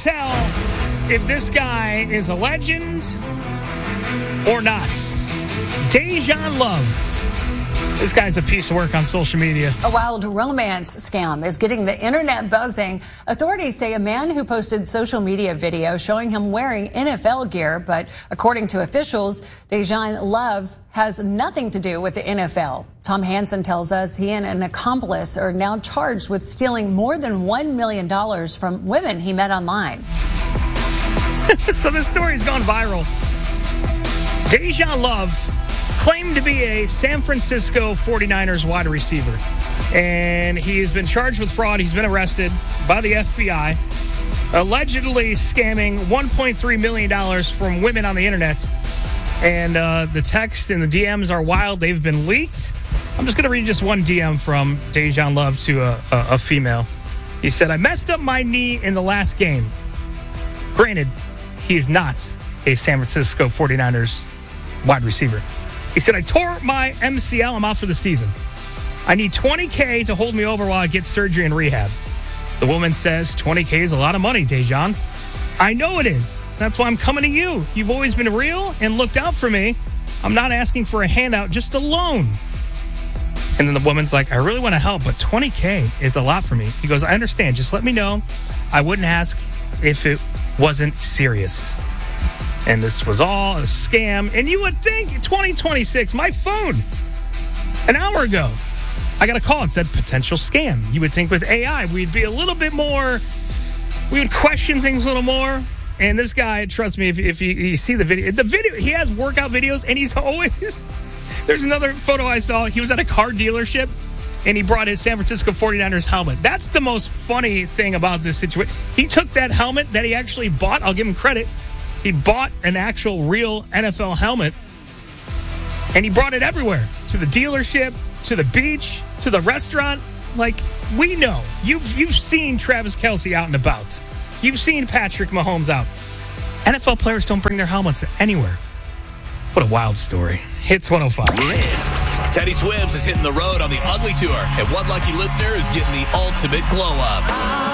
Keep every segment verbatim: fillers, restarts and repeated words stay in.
tell if this guy is a legend or not. Dejan Love. This guy's a piece of work on social media. A wild romance scam is getting the internet buzzing. Authorities say a man who posted social media video showing him wearing N F L gear, but according to officials, Dejan Love has nothing to do with the N F L. Tom Hansen tells us he and an accomplice are now charged with stealing more than one million dollars from women he met online. So this story's gone viral. Dejan Love claimed to be a San Francisco forty-niners wide receiver, and he has been charged with fraud. He's been arrested by the F B I, allegedly scamming one point three million dollars from women on the internet. And uh, the text and the D Ms are wild. They've been leaked. I'm just going to read just one D M from Dejan Love to a, a, a female. He said, I messed up my knee in the last game. Granted, he is not a San Francisco forty-niners wide receiver. He said, I tore my M C L. I'm out for the season. I need twenty K to hold me over while I get surgery and rehab. The woman says, twenty K is a lot of money, Dejan. I know it is. That's why I'm coming to you. You've always been real and looked out for me. I'm not asking for a handout, just a loan. And then the woman's like, I really want to help, but twenty K is a lot for me. He goes, I understand. Just let me know. I wouldn't ask if it wasn't serious. And this was all a scam. And you would think twenty twenty-six, my phone, an hour ago, I got a call and said potential scam. You would think with A I, we'd be a little bit more, we would question things a little more. And this guy, trust me, if, if you, you see the video, the video, he has workout videos and he's always, there's another photo I saw. He was at a car dealership and he brought his San Francisco forty-niners helmet. That's the most funny thing about this situation. He took that helmet that he actually bought. I'll give him credit. He bought an actual real N F L helmet, and he brought it everywhere, to the dealership, to the beach, to the restaurant. Like, we know. You've, you've seen Travis Kelce out and about. You've seen Patrick Mahomes out. N F L players don't bring their helmets anywhere. What a wild story. Hits one oh five. Hits. Teddy Swims is hitting the road on the Ugly Tour, and one lucky listener is getting the ultimate glow-up.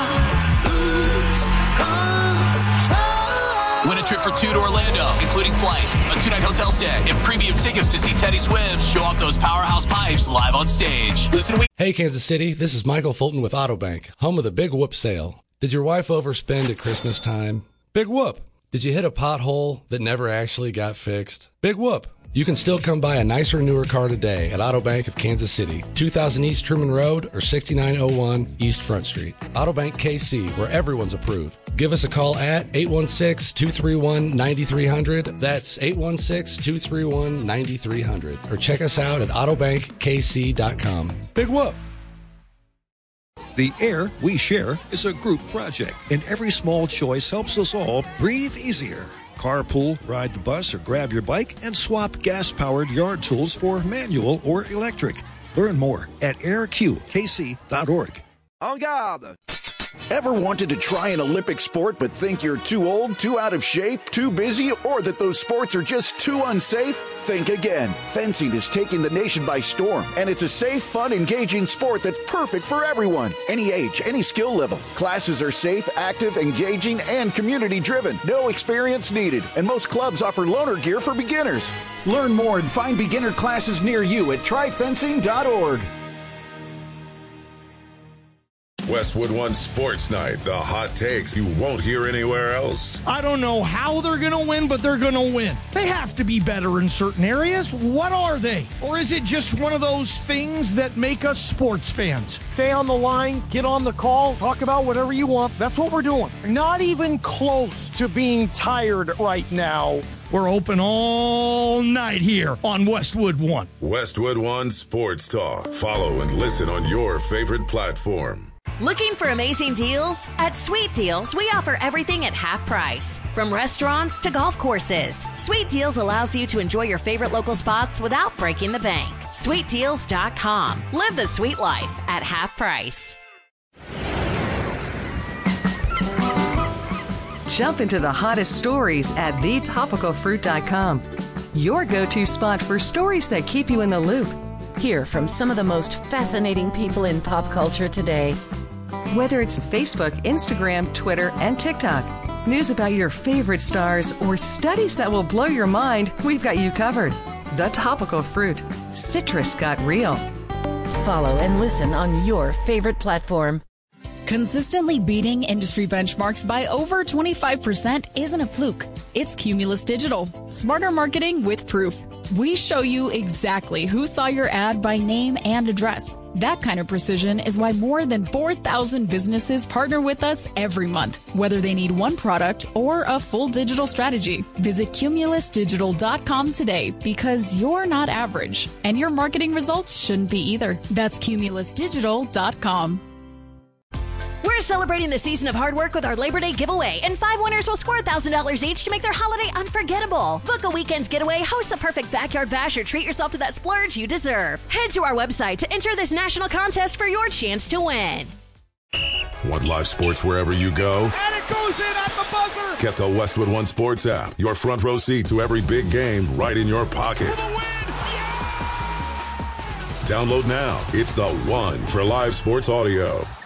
Win a trip for two to Orlando, including flights, a two-night hotel stay, and premium tickets to see Teddy Swims show off those powerhouse pipes live on stage. Listen to Hey, Kansas City, this is Michael Fulton with Autobank, home of the Big Whoop sale. Did your wife overspend at Christmas time? Big whoop. Did you hit a pothole that never actually got fixed? Big whoop. You can still come buy a nicer, newer car today at Autobank of Kansas City, two thousand East Truman Road or sixty-nine oh one East Front Street. Autobank K C, where everyone's approved. Give us a call at eight one six, two three one, nine three zero zero. That's eight one six, two three one, nine three zero zero. Or check us out at autobank k c dot com. Big whoop. The Air We Share is a group project, and every small choice helps us all breathe easier. Carpool, ride the bus, or grab your bike and swap gas-powered yard tools for manual or electric. Learn more at air q k c dot org. En garde! Ever wanted to try an Olympic sport but think you're too old, too out of shape, too busy, or that those sports are just too unsafe? Think again. Fencing is taking the nation by storm, and it's a safe, fun, engaging sport that's perfect for everyone. Any age, any skill level. Classes are safe, active, engaging, and community-driven. No experience needed, and most clubs offer loaner gear for beginners. Learn more and find beginner classes near you at try fencing dot org. Westwood One Sports Night, the hot takes you won't hear anywhere else. I don't know how they're going to win, but they're going to win. They have to be better in certain areas. What are they? Or is it just one of those things that make us sports fans? Stay on the line, get on the call, talk about whatever you want. That's what we're doing. Not even close to being tired right now. We're open all night here on Westwood One. Westwood One Sports Talk. Follow and listen on your favorite platform. Looking for amazing deals? At Sweet Deals, we offer everything at half price. From restaurants to golf courses, Sweet Deals allows you to enjoy your favorite local spots without breaking the bank. sweet deals dot com. Live the sweet life at half price. Jump into the hottest stories at the topical fruit dot com. Your go-to spot for stories that keep you in the loop. Hear from some of the most fascinating people in pop culture today. Whether it's Facebook, Instagram, Twitter, and TikTok, News about your favorite stars, or studies that will blow your mind, we've got you covered. The Topical Fruit. Citrus got real. Follow and listen on your favorite platform. Consistently beating industry benchmarks by over twenty-five percent isn't a fluke. It's Cumulus Digital. Smarter marketing with proof. We show you exactly who saw your ad by name and address. That kind of precision is why more than four thousand businesses partner with us every month, whether they need one product or a full digital strategy. Visit cumulus digital dot com today, because you're not average, and your marketing results shouldn't be either. That's cumulus digital dot com. We're celebrating the season of hard work with our Labor Day giveaway, and five winners will score one thousand dollars each to make their holiday unforgettable. Book a weekend getaway, host a perfect backyard bash, or treat yourself to that splurge you deserve. Head to our website to enter this national contest for your chance to win. Want live sports wherever you go? And it goes in at the buzzer! Get the Westwood One Sports app. Your front row seat to every big game right in your pocket. For the win! Yeah! Download now. It's the one for live sports audio.